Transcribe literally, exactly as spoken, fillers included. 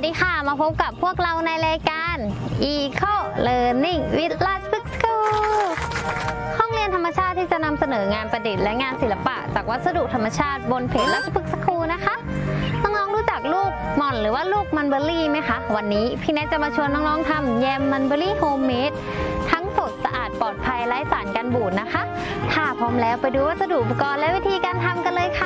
ดีค่ะมาพบกับพวกเราในรายการ Eco Learning with Logic School ห้องเรียนธรรมชาติที่จะนำเสนองานประดิษฐ์และงานศิลปะจากวัสดุธรรมชาติบนเพจ Logic School นะคะน้องๆรู้จักลูกหม่อนหรือว่าลูกมันเบอร์รี่ไหมคะวันนี้พี่แนทจะมาชวนน้องๆทำแยมมันเบอร์รี่โฮมเมดทั้งสดสะอาดปลอดภัยไร้สารกันบูดนะคะถ้าพร้อมแล้วไปดูวัสดุอุปกรณ์และวิธีการทำกันเลยค่ะ